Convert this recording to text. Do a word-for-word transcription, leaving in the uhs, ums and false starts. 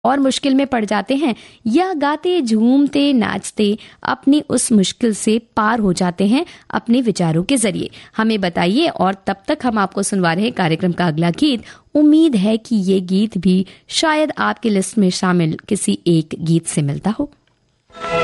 और मुश्किल में पड़ जाते हैं या गाते झूमते नाचते अपनी उस मुश्किल से पार हो जाते हैं अपने विचारों के जरिए? हमें बताइए। और तब तक हम आपको सुनवा रहे हैं कार्यक्रम का अगला गीत। उम्मीद है कि ये गीत भी शायद आपकी लिस्ट में शामिल किसी एक गीत से मिलता हो।